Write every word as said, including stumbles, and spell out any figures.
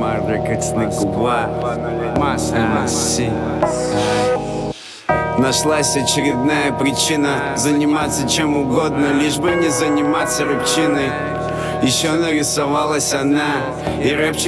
Маракатсный куба, масси. Нашлась очередная причина заниматься чем угодно, лишь бы не заниматься рэпчиной. Еще нарисовалась она, и рэпчик